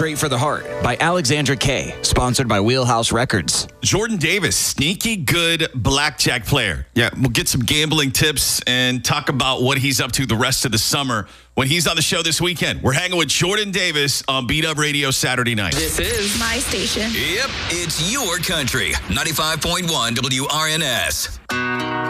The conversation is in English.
Straight for the Heart by Alexandra Kay, sponsored by Wheelhouse Records. Jordan Davis, sneaky good blackjack player. Yeah, we'll get some gambling tips and talk about what he's up to the rest of the summer when he's on the show this weekend. We're hanging with Jordan Davis on Beat Up Radio Saturday night. This is my station. Yep, it's your country. 95.1 WRNS.